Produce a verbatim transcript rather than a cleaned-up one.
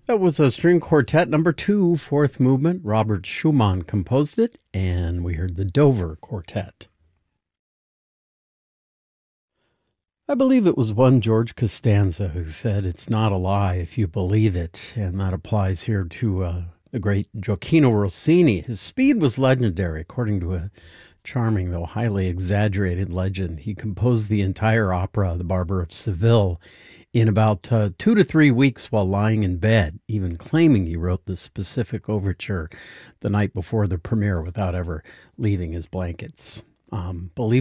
That was a string quartet number two, fourth movement. Robert Schumann composed it, and we heard the Dover Quartet. I believe it was one George Costanza who said, "It's not a lie if you believe it," and that applies here to uh, the great Gioacchino Rossini. His speed was legendary, according to a charming, though highly exaggerated legend. He composed the entire opera, The Barber of Seville, in about uh, two to three weeks while lying in bed, even claiming he wrote the specific overture the night before the premiere without ever leaving his blankets. Um, believe